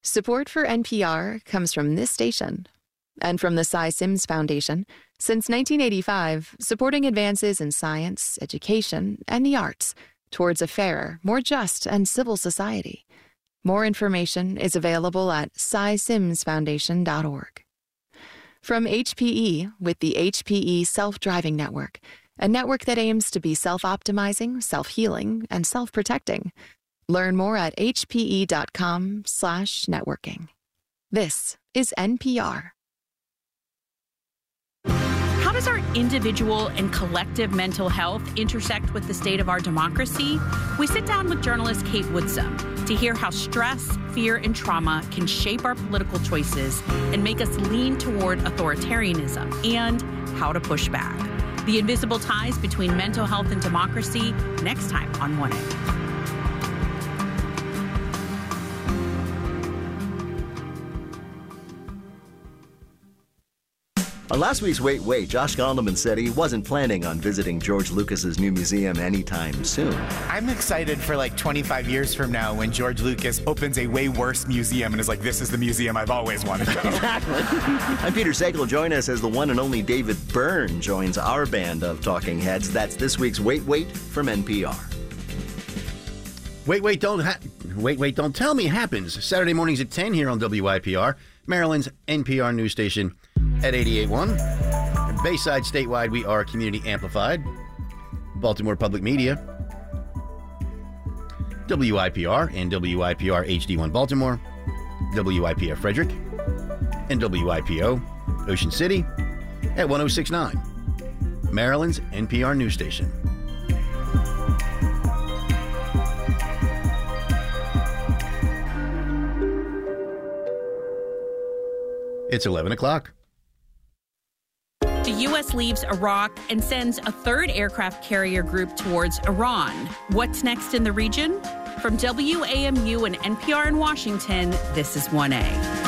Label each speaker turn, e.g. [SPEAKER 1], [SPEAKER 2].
[SPEAKER 1] Support for NPR comes from this station and from the Cy Sims Foundation. Since 1985, supporting advances in science, education, and the arts towards a fairer, more just, and civil society. More information is available at cysimsfoundation.org. From HPE with the HPE Self-Driving Network, a network that aims to be self-optimizing, self-healing, and self-protecting. Learn more at hpe.com/networking. This is NPR.
[SPEAKER 2] How does our individual and collective mental health intersect with the state of our democracy? We sit down with journalist Kate Woodsum to hear how stress, fear, and trauma can shape our political choices and make us lean toward authoritarianism, and how to push back. The invisible ties between mental health and democracy, next time on 1A.
[SPEAKER 3] On last week's Wait, Wait, Josh Gondelman said he wasn't planning on visiting George Lucas's new museum anytime soon.
[SPEAKER 4] I'm excited for like 25 years from now when George Lucas opens a way worse museum and is like, this is the museum I've always wanted to go.
[SPEAKER 3] Exactly. I'm Peter Sagal. Join us as the one and only David Byrne joins our band of talking heads. That's this week's Wait, Wait from NPR.
[SPEAKER 5] Wait, Wait, Don't Tell Me happens Saturday mornings at 10 here on WYPR, Maryland's NPR news station at 88.1. Bayside statewide, we are community amplified. Baltimore Public Media, WYPR and WYPR HD1 Baltimore, WYPR Frederick, and WYPO Ocean City at 106.9, Maryland's NPR news station. It's 11 o'clock.
[SPEAKER 2] The U.S. leaves Iraq and sends a third aircraft carrier group towards Iran. What's next in the region? From WAMU and NPR in Washington, this is 1A.